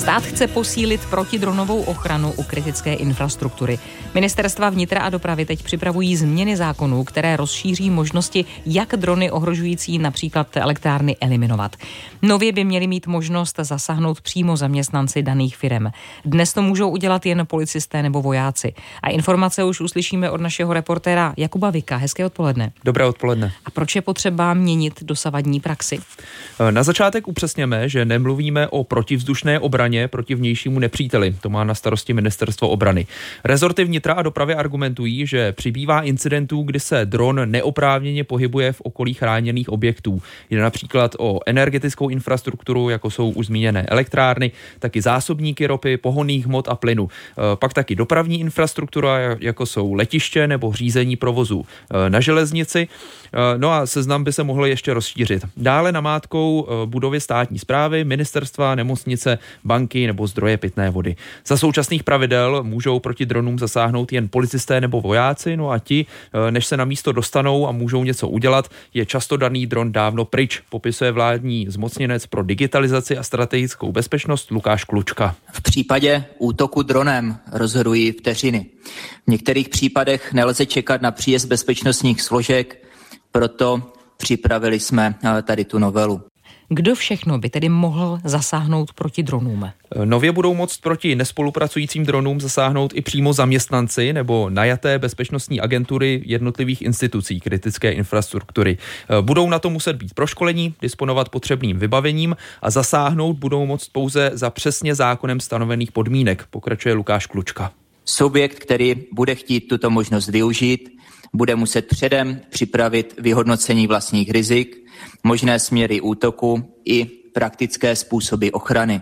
Stát chce posílit protidronovou ochranu u kritické infrastruktury. Ministerstva vnitra a dopravy teď připravují změny zákonů, které rozšíří možnosti, jak drony ohrožující například elektrárny eliminovat. Nově by měli mít možnost zasáhnout přímo zaměstnanci daných firem. Dnes to můžou udělat jen policisté nebo vojáci. A informace už uslyšíme od našeho reportéra Jakuba Vika. Hezké odpoledne. Dobré odpoledne. A proč je potřeba měnit dosavadní praxi? Na začátek upřesněme, že nemluvíme o protivzdušné obraně proti vnějšímu nepříteli. To má na starosti Ministerstvo obrany. Rezorty vnitra a dopravy argumentují, že přibývá incidentů, kdy se dron neoprávněně pohybuje v okolí chráněných objektů. Jde například o energetickou infrastrukturu, jako jsou už zmíněné elektrárny, taky zásobníky ropy, pohonných hmot a plynu. Pak taky dopravní infrastruktura, jako jsou letiště nebo řízení provozu na železnici. No a seznam by se mohl ještě rozšířit. Dále namátkou budovy státní správy, ministerstva, nemocnice, banky nebo zdroje pitné vody. Za současných pravidel můžou proti dronům zasáhnout jen policisté nebo vojáci, no a ti, než se na místo dostanou a můžou něco udělat, je často daný dron dávno pryč, popisuje vládní zmocněnec pro digitalizaci a strategickou bezpečnost Lukáš Klučka. V případě útoku dronem rozhodují vteřiny. V některých případech nelze čekat na příjezd bezpečnostních složek, proto připravili jsme tady tu novelu. Kdo všechno by tedy mohl zasáhnout proti dronům? Nově budou moct proti nespolupracujícím dronům zasáhnout i přímo zaměstnanci nebo najaté bezpečnostní agentury jednotlivých institucí kritické infrastruktury. Budou na to muset být proškolení, disponovat potřebným vybavením a zasáhnout budou moct pouze za přesně zákonem stanovených podmínek, pokračuje Lukáš Klučka. Subjekt, který bude chtít tuto možnost využít, bude muset předem připravit vyhodnocení vlastních rizik, možné směry útoku i praktické způsoby ochrany.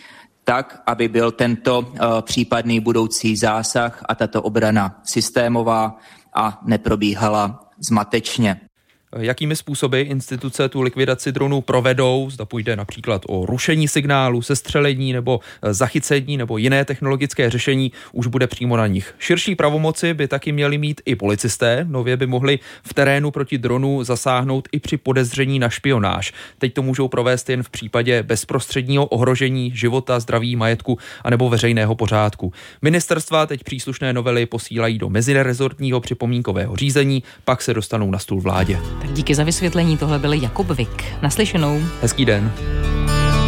Tak, aby byl tento případný budoucí zásah a tato obrana systémová a neprobíhala zmatečně. Jakými způsoby instituce tu likvidaci dronů provedou, zda půjde například o rušení signálu, sestřelení nebo zachycení nebo jiné technologické řešení, už bude přímo na nich. Širší pravomoci by taky měli mít i policisté, nově by mohli v terénu proti dronu zasáhnout i při podezření na špionáž. Teď to můžou provést jen v případě bezprostředního ohrožení života, zdraví, majetku anebo veřejného pořádku. Ministerstva teď příslušné novely posílají do mezirezortního připomínkového řízení, pak se dostanou na stůl vládě. Tak díky za vysvětlení, tohle byl Jakub Vik. Naslyšenou. Hezký den.